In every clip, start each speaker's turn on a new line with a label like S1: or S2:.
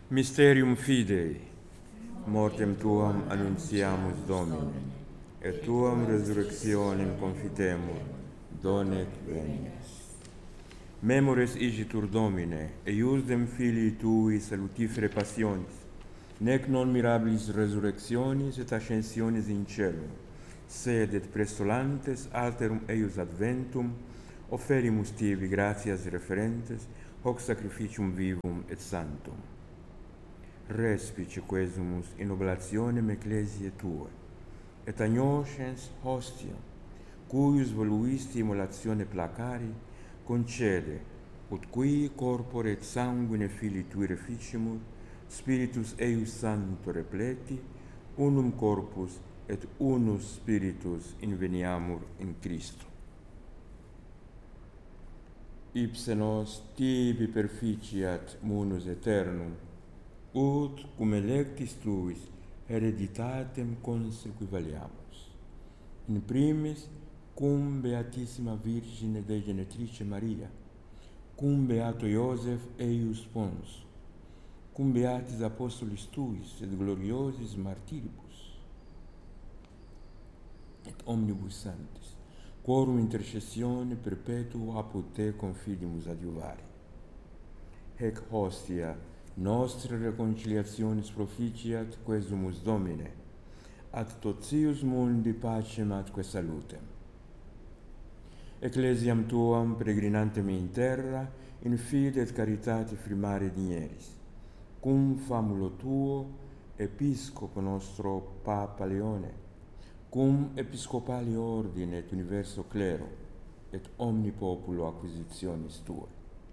S1: Mysterium Fidei, mortem tuam annunciamus Domine, et tuam resurrectionem confitemur, donet venies. Memores igitur Domine, eiusdem Filii Tui salutifere passionis, nec non mirabilis resurrectionis et ascensionis in celum, sed et prestolantes alterum eius adventum, offerimus tibi gratias referentes, hoc sacrificium vivum et sanctum. Respice quesumus in oblationem ecclesiae Tue, et agnoscens hostiam, cuius voluisti immolatione placari, concede, ut qui corpore et sanguine Filii Tui reficimur, Spiritus eius Sancto repleti, unum corpus et unus Spiritus inveniamur in Christo. Ipse nos tibi perficiat munus aeternum, ut cum electis Tuis hereditatem consequivaliamus. In primis, cum Beatissima Virgine Dei Genetrice Maria, cum Beato Iosef eius Pons, cum Beatis Apostolis Tuis et gloriosis martiribus, et omnibus sanctis, quorum intercessione perpetua apud Te confidimus adiuvari. Hec hostia nostra reconciliationis proficiat quesumus Domine, ad totius mundi pacem atque salutem. Ecclesiam Tuam peregrinantem in terra, in fide et caritate firmare digneris, cum famulo Tuo, Episcopo nostro Papa Leone, cum Episcopali ordine et universo clero, et omni populo acquisitionis Tuae.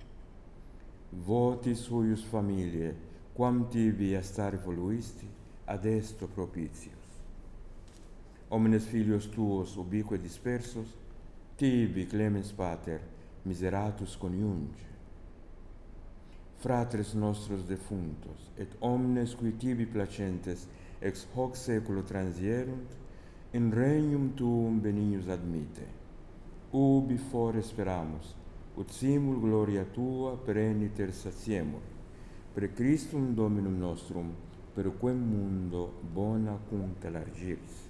S1: Votis huius familiae, quam tibi astare voluisti, ad esto propitius. Omnes filios Tuos ubique dispersos, tibi clemens Pater, miseratus coniunge. Fratres nostros defunctos, et omnes qui tibi placentes ex hoc saeculo transierunt, in regnum Tuum benignus admite. Ubi fore speramus, ut simul gloria Tua pereniter satiemur, per Christum Dominum nostrum, per quem mundo bona cunta largiris.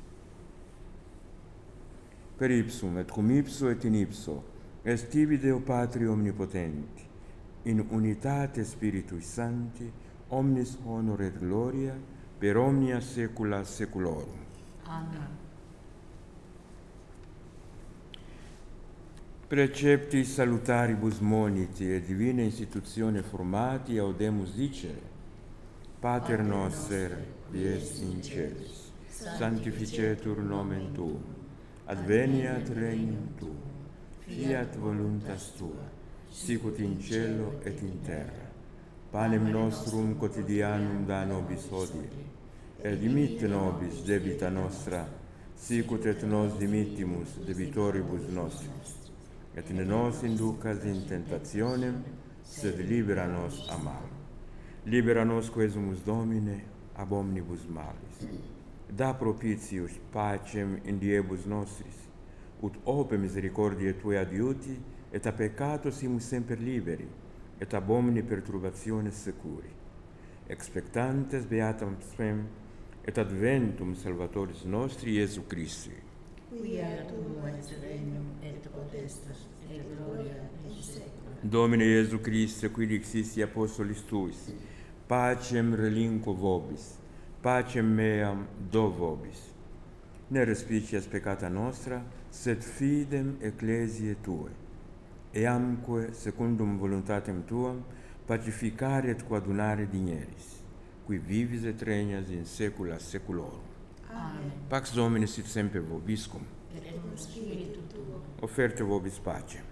S1: Per ipsum et cum ipso et in ipso, est tibi Deo Patri omnipotenti, in unitate Spiritui Sancti, omnis honor et gloria, per omnia saecula saeculorum.
S2: Amen.
S1: Preceptis salutaribus moniti et divina institutione formati audemus dicere: Pater noster, qui es in celis, sanctificetur nomen Tuum, adveniat regnum Tuum, fiat voluntas Tua, sicut in cielo et in terra. Panem nostrum quotidianum da nobis hodie, et dimitte nobis debita nostra, sicut et nos dimittimus debitoribus nostris. Et ne nos inducas in tentationem, sed libera nos a malo. Libera nos quesumus Domine ab omnibus malis. Da propitius pacem in diebus nostris, ut ope misericordiae Tuae adiuti, et a peccato simus semper liberi, et ab omni perturbationes securi. Expectantes beatam spem, et adventum Salvatoris nostri Iesu Christi.
S2: Quia tuum est regnum et potestas et gloria in saecula.
S1: Domine Iesu Christe, qui dixisti apostolis Tuis, pacem relinquo vobis, pacem meam do vobis. Ne respicias peccata nostra, sed fidem ecclesiae Tuae. Eamque, secundum voluntatem Tuam, pacificare et coadunare digneris, qui vivis et regnas in saecula saeculorum.
S2: Amen.
S1: Pax Domini sit semper vobiscum.
S2: Et cum spiritu tuo.
S1: Offerte vobis pacem.